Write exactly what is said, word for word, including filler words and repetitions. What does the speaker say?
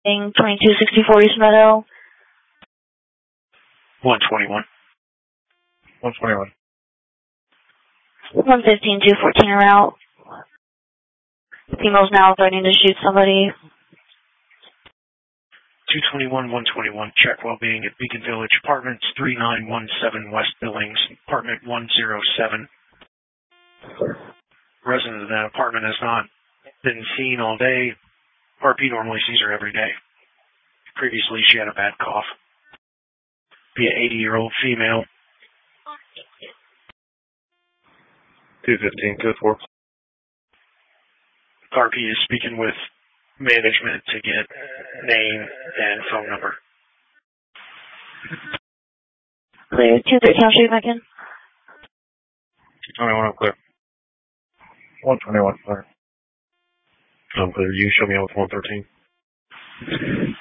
twenty-two sixty-four East Meadow. one twenty-one. one twenty-one. one fifteen two fourteen route. Female's now threatening to shoot somebody. two twenty-one, one twenty-one, check well-being at Beacon Village Apartments, three nine one seven West Billings, apartment one oh seven. Resident of that apartment has not been seen all day. R P normally sees her every day. Previously, she had a bad cough. Be an eighty-year-old female. two fifteen, code four. R P is speaking with management to get name and phone number. Clear. two thirteen, I'll shoot you back in. two twenty-one, I'm clear. one twenty-one, clear. I'm clear. You show me out with one thirteen.